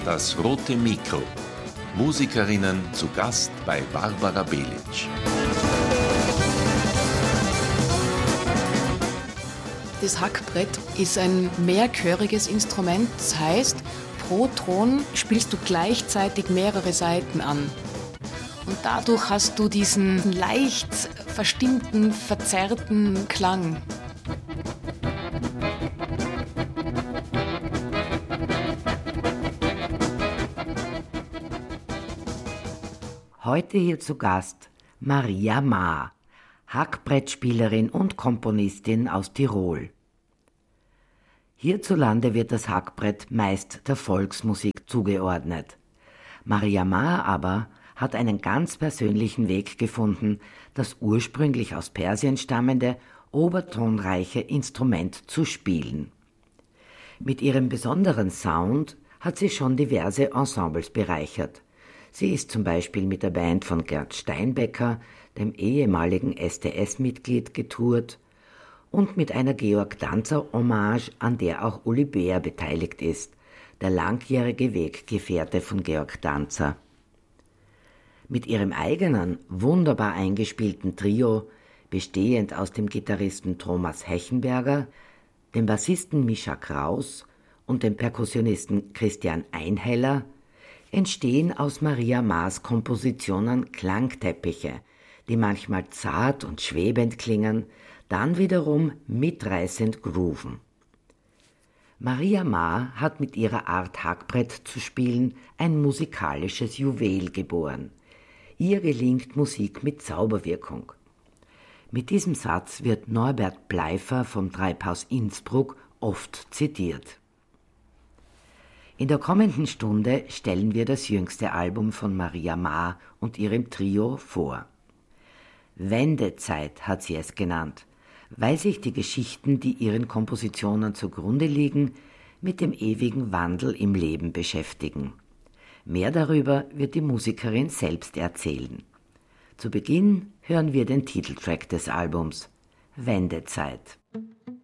Das rote Mikro. Musikerinnen zu Gast bei Barbara Belic. Das Hackbrett ist ein mehrchöriges Instrument. Das heißt, pro Ton spielst du gleichzeitig mehrere Saiten an. Und dadurch hast du diesen leicht verstimmten, verzerrten Klang. Heute hier zu Gast Maria Maar, Hackbrettspielerin und Komponistin aus Tirol. Hierzulande wird das Hackbrett meist der Volksmusik zugeordnet. Maria Maar aber hat einen ganz persönlichen Weg gefunden, das ursprünglich aus Persien stammende, obertonreiche Instrument zu spielen. Mit ihrem besonderen Sound hat sie schon diverse Ensembles bereichert. Sie ist zum Beispiel mit der Band von Gerd Steinbecker, dem ehemaligen STS-Mitglied, getourt und mit einer Georg Danzer-Hommage, an der auch Uli Beer beteiligt ist, der langjährige Weggefährte von Georg Danzer. Mit ihrem eigenen, wunderbar eingespielten Trio, bestehend aus dem Gitarristen Thomas Hechenberger, dem Bassisten Mischa Kraus und dem Perkussionisten Christian Einheller, entstehen aus Maria Maars Kompositionen Klangteppiche, die manchmal zart und schwebend klingen, dann wiederum mitreißend grooven. Maria Maar hat mit ihrer Art Hackbrett zu spielen ein musikalisches Juwel geboren. Ihr gelingt Musik mit Zauberwirkung. Mit diesem Satz wird Norbert Bleifer vom Treibhaus Innsbruck oft zitiert. In der kommenden Stunde stellen wir das jüngste Album von Maria Maar und ihrem Trio vor. Wendezeit hat sie es genannt, weil sich die Geschichten, die ihren Kompositionen zugrunde liegen, mit dem ewigen Wandel im Leben beschäftigen. Mehr darüber wird die Musikerin selbst erzählen. Zu Beginn hören wir den Titeltrack des Albums, Wendezeit.